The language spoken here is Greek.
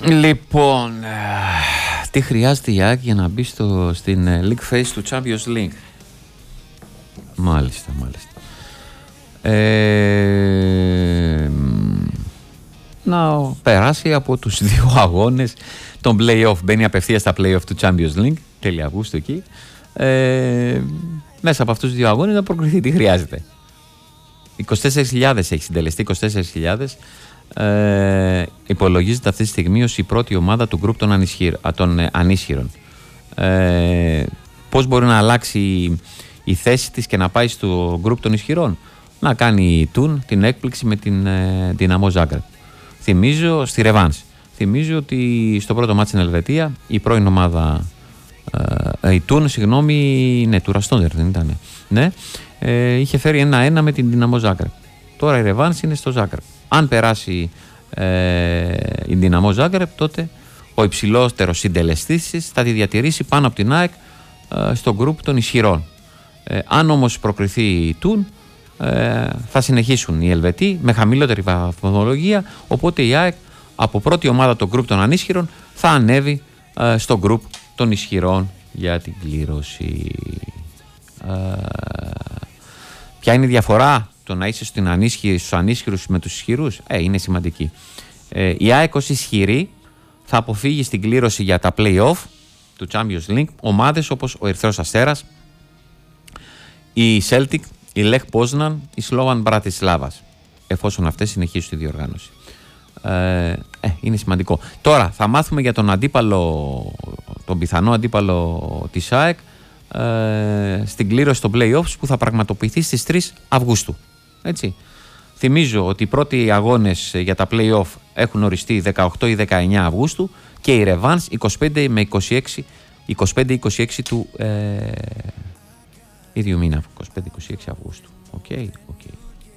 Λοιπόν, τι χρειάζεται η ΑΕΚ για να μπει στην League Phase του Champions League? Μάλιστα. Να περάσει από τους δύο αγώνες των play-off. Μπαίνει απευθείας στα play-off του Champions League, τέλη Αυγούστου εκεί. Μέσα από αυτούς τους δύο αγώνες να προκριθεί. Τι χρειάζεται? 24.000 έχει συντελεστεί, 24.000. Υπολογίζεται αυτή τη στιγμή ως η πρώτη ομάδα του γκρουπ των ανίσχυρων. Πώς μπορεί να αλλάξει η θέση της και να πάει στο γκρουπ των ισχυρών? Να κάνει την έκπληξη με την Δυναμό Ζάγκρεπ. Θυμίζω στη ρεβάνς. Θυμίζω ότι στο πρώτο μάτι στην Ελβετία η πρώην ομάδα η του Ραστόντερ δεν ήταν. Ναι, είχε φέρει 1-1 με την Δυναμό Ζάγκρεπ. Τώρα η ρεβάνς είναι στο Ζάγκρεπ. Αν περάσει η Δυναμό Ζάγκρεπ, τότε ο υψηλότερος συντελεστής της θα τη διατηρήσει πάνω από την ΑΕΚ στο γκρουπ των ισχυρών. Αν όμως προκριθεί η Τουν, θα συνεχίσουν οι Ελβετοί με χαμηλότερη βαθμολογία, οπότε η ΑΕΚ από πρώτη ομάδα το γκρουπ των ανίσχυρων θα ανέβει στο γκρουπ των ισχυρών για την κλήρωση. Ποια είναι η διαφορά το να είσαι στους ανίσχυρους με τους ισχυρούς? Είναι σημαντική. Η ΑΕΚ ως ισχυρή θα αποφύγει στην κλήρωση για τα play-off του Champions League ομάδες όπως ο Ερυθρός Αστέρας, η Celtic, η Λεχ Πόσναν, η Σλόβαν Μπρατισλάβας, εφόσον αυτές συνεχίσουν τη διοργάνωση. Είναι σημαντικό. Τώρα θα μάθουμε για τον πιθανό αντίπαλο της ΑΕΚ στην κλήρωση των play-offs που θα πραγματοποιηθεί στις 3 Αυγούστου. Έτσι. Θυμίζω ότι οι πρώτοι αγώνες για τα play-off έχουν οριστεί 18 ή 19 Αυγούστου και η Revans 25 με 26 του ίδιου μήνα, 25-26 Αυγούστου. Okay.